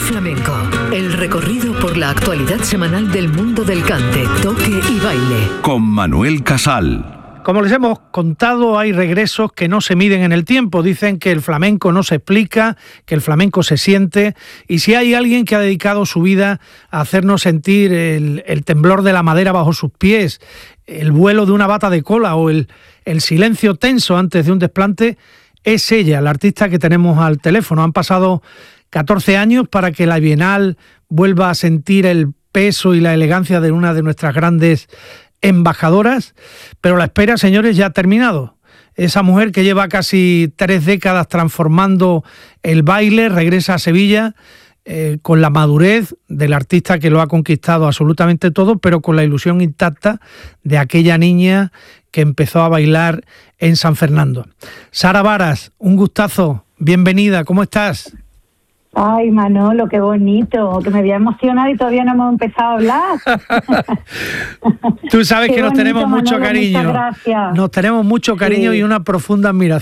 Flamenco, el recorrido por la actualidad semanal del mundo del cante, toque y baile. Con Manuel Casal. Como les hemos contado, hay regresos que no se miden en el tiempo. Dicen que el flamenco no se explica, que el flamenco se siente. Y si hay alguien que ha dedicado su vida a hacernos sentir el temblor de la madera bajo sus pies, el vuelo de una bata de cola o el silencio tenso antes de un desplante, es ella, la artista que tenemos al teléfono. Han pasado 14 años para que la Bienal vuelva a sentir el peso y la elegancia de una de nuestras grandes embajadoras, pero la espera, señores, ya ha terminado. Esa mujer que lleva casi 3 décadas transformando el baile regresa a Sevilla con la madurez del artista que lo ha conquistado absolutamente todo, pero con la ilusión intacta de aquella niña que empezó a bailar en San Fernando. Sara Varas, un gustazo, bienvenida, ¿cómo estás? Ay, Manolo, qué bonito, que me voy a emocionar y todavía no hemos empezado a hablar. Tú sabes que nos bonito, tenemos mucho Manolo, cariño. muchas gracias. Nos tenemos mucho cariño, sí, y una profunda admiración.